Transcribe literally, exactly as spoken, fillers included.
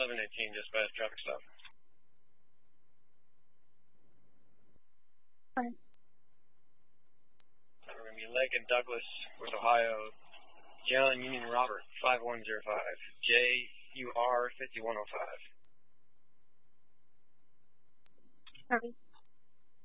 eleven eighteen, just past traffic stop. Fine. We're going to be Lake and Douglas, North Ohio. John Union Robert, five one zero five. J U R fifty-one oh five. Copy.